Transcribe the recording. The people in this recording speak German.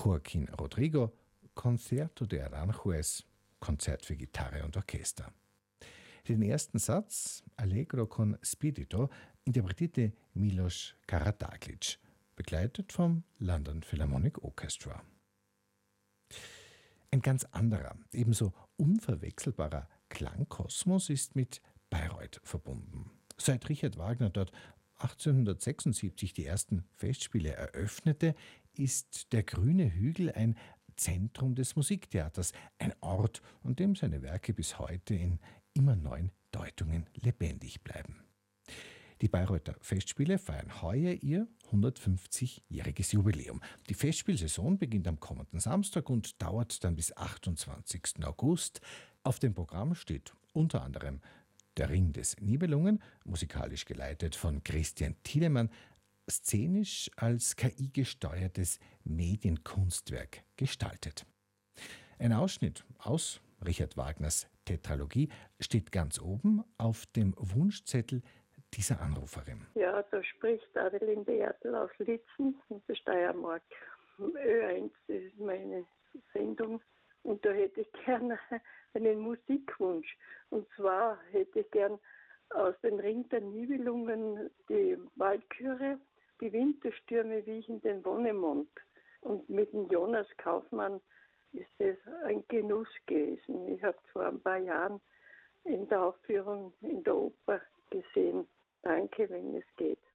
Joaquín Rodrigo, Concerto de Aranjuez, Konzert für Gitarre und Orchester. Den ersten Satz, Allegro con Spirito, interpretierte Milos Karadaglic, begleitet vom London Philharmonic Orchestra. Ein ganz anderer, ebenso unverwechselbarer Klangkosmos ist mit Bayreuth verbunden. Seit Richard Wagner dort 1876 die ersten Festspiele eröffnete, ist der grüne Hügel ein Zentrum des Musiktheaters, ein Ort, an dem seine Werke bis heute in immer neuen Deutungen lebendig bleiben. Die Bayreuther Festspiele feiern heuer ihr 150-jähriges Jubiläum. Die Festspielsaison beginnt am kommenden Samstag und dauert dann bis 28. August. Auf dem Programm steht unter anderem Der Ring des Nibelungen, musikalisch geleitet von Christian Thielemann, szenisch als KI-gesteuertes Medienkunstwerk gestaltet. Ein Ausschnitt aus Richard Wagners Tetralogie steht ganz oben auf dem Wunschzettel dieser Anruferin. Ja, da spricht Adelinde Ertl aus Litzen in der Steiermark. Ö1, das ist meine Sendung. Und da hätte ich gerne einen Musikwunsch. Und zwar hätte ich gern aus dem Ring der Nibelungen die Walküre, die Winterstürme wiechen den Wonnemond. Und mit dem Jonas Kaufmann ist es ein Genuss gewesen. Ich habe vor ein paar Jahren in der Aufführung in der Oper gesehen. Danke, wenn es geht.